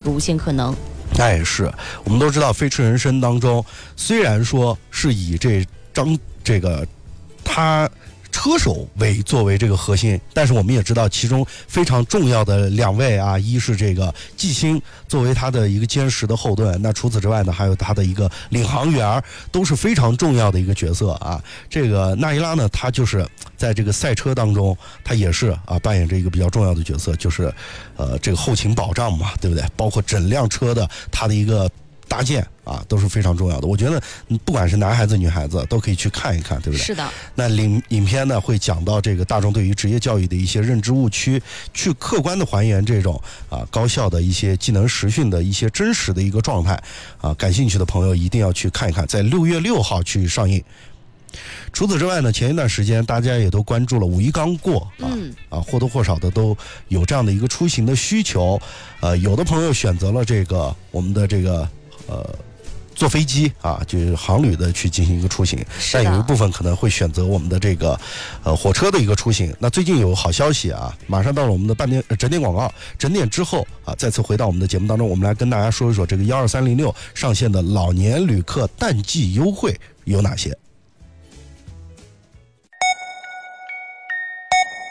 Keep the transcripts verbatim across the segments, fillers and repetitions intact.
个无限可能。 哎，是我们都知道，《飞驰人生》当中虽然说是以这张这个他。车手为作为这个核心，但是我们也知道其中非常重要的两位啊，一是这个季星作为他的一个坚实的后盾，那除此之外呢，还有他的一个领航员，都是非常重要的一个角色啊。这个纳伊拉呢，他就是在这个赛车当中，他也是啊扮演着一个比较重要的角色，就是呃这个后勤保障嘛，对不对？包括整辆车的他的一个搭建啊，都是非常重要的。我觉得不管是男孩子女孩子都可以去看一看，对不对？ 是的。 那影影片呢会讲到这个大众对于职业教育的一些认知误区，去客观的还原这种啊高校的一些技能实训的一些真实的一个状态啊。感兴趣的朋友一定要去看一看，在六月六号去上映。除此之外呢，前一段时间大家也都关注了五一刚过啊、嗯、啊，或多或少的都有这样的一个出行的需求，呃，有的朋友选择了这个我们的这个呃。坐飞机啊，就是航旅的去进行一个出行，但有一部分可能会选择我们的这个呃火车的一个出行。那最近有好消息啊，马上到了我们的半点整点广告，整点之后啊，再次回到我们的节目当中，我们来跟大家说一说这个幺二三零六上线的老年旅客淡季优惠有哪些。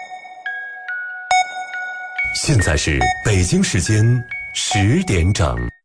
现在是北京时间十点整。